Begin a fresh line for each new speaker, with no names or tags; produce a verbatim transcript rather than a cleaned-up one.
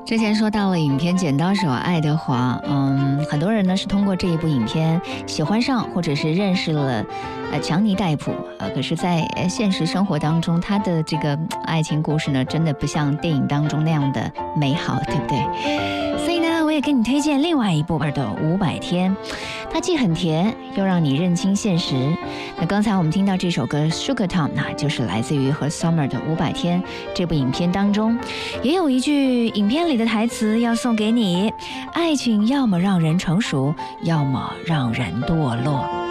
之前说到了影片《剪刀手爱德华》，嗯，很多人呢是通过这一部影片喜欢上或者是认识了呃强尼戴普，呃，可是在现实生活当中，他的这个爱情故事呢，真的不像电影当中那样的美好，对不对？所以呢，我也给你推荐另外一部的《五百天》，它既很甜，又让你认清现实。那刚才我们听到这首歌《Sugar Town》，那就是来自于和 Summer 的《五百天》这部影片当中，也有一句影片里的台词要送给你：爱情要么让人成熟，要么让人堕落。